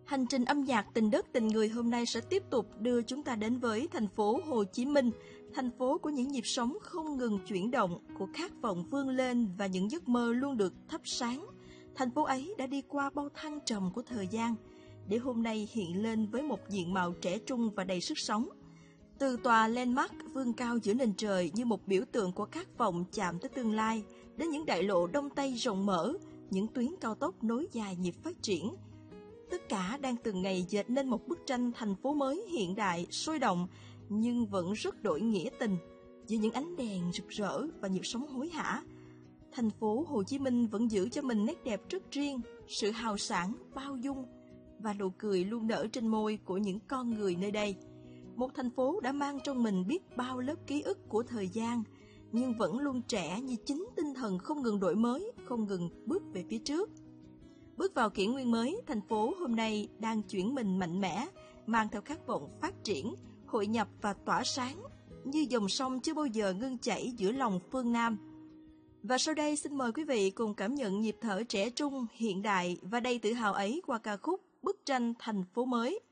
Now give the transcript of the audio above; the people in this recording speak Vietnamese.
Hành trình âm nhạc tình đất tình người hôm nay sẽ tiếp tục đưa chúng ta đến với thành phố Hồ Chí Minh, thành phố của những nhịp sống không ngừng chuyển động, của khát vọng vươn lên và những giấc mơ luôn được thắp sáng. Thành phố ấy đã đi qua bao thăng trầm của thời gian, để hôm nay hiện lên với một diện mạo trẻ trung và đầy sức sống. Từ tòa landmark vươn cao giữa nền trời như một biểu tượng của khát vọng chạm tới tương lai, đến những đại lộ Đông Tây rộng mở, những tuyến cao tốc nối dài nhịp phát triển. Tất cả đang từng ngày dệt nên một bức tranh thành phố mới hiện đại, sôi động, nhưng vẫn rất đổi nghĩa tình, giữa những ánh đèn rực rỡ và nhịp sống hối hả. Thành phố Hồ Chí Minh vẫn giữ cho mình nét đẹp rất riêng, sự hào sảng, bao dung và nụ cười luôn nở trên môi của những con người nơi đây. Một thành phố đã mang trong mình biết bao lớp ký ức của thời gian, nhưng vẫn luôn trẻ như chính tinh thần không ngừng đổi mới, không ngừng bước về phía trước. Bước vào kỷ nguyên mới, thành phố hôm nay đang chuyển mình mạnh mẽ, mang theo khát vọng phát triển, hội nhập và tỏa sáng, như dòng sông chưa bao giờ ngưng chảy giữa lòng phương Nam. Và sau đây xin mời quý vị cùng cảm nhận nhịp thở trẻ trung, hiện đại và đầy tự hào ấy qua ca khúc Bức tranh thành phố mới.